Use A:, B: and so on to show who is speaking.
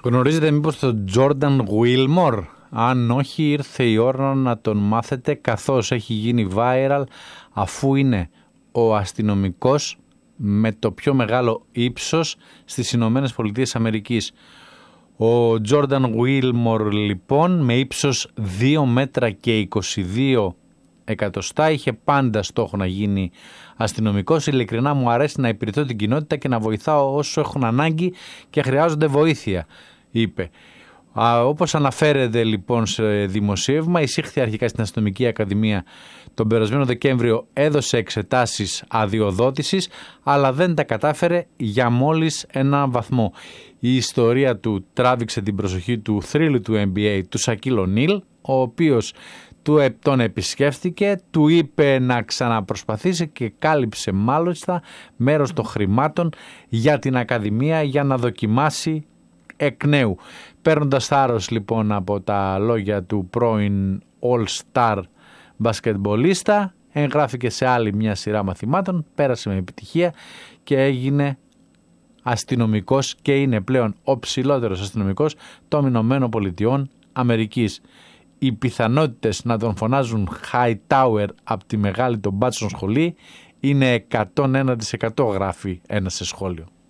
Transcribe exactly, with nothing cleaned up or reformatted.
A: Γνωρίζετε μήπως τον Τζόρνταν Γουίλμορ? Αν όχι, ήρθε η ώρα να τον μάθετε, καθώς έχει γίνει viral, αφού είναι ο αστυνομικός με το πιο μεγάλο ύψος στις Ηνωμένες Πολιτείες Αμερικής. Ο Τζόρνταν Γουίλμορ λοιπόν, με ύψος δύο μέτρα και είκοσι δύο εκατοστά, είχε πάντα στόχο να γίνει αστυνομικός. Ειλικρινά μου αρέσει να υπηρετώ την κοινότητα και να βοηθάω όσους έχουν ανάγκη και χρειάζονται βοήθεια, είπε. Α, όπως αναφέρεται λοιπόν σε δημοσίευμα, εισήχθη αρχικά στην Αστυνομική Ακαδημία τον περασμένο Δεκέμβριο, έδωσε εξετάσεις αδειοδότησης, αλλά δεν τα κατάφερε για μόλις ένα βαθμό. Η ιστορία του τράβηξε την προσοχή του θρύλου του N B A, του Σακίλ Ονίλ, ο οποίος του, τον επισκέφθηκε, του είπε να ξαναπροσπαθήσει και κάλυψε μάλιστα μέρος των χρημάτων για την Ακαδημία για να δοκιμάσει εκ νέου. Παίρνοντας θάρρος λοιπόν από τα λόγια του πρώην All-Star μπασκετμπολίστα, εγγράφηκε σε άλλη μια σειρά μαθημάτων, πέρασε με επιτυχία και έγινε αστυνομικός και είναι πλέον ο ψηλότερος αστυνομικός των Ηνωμένων Πολιτειών Αμερικής. Οι πιθανότητες να τον φωνάζουν Hightower από τη μεγάλη τον μπάτσον σχολή είναι εκατόν ένα τοις εκατό, γράφει ένα σε σχόλιο.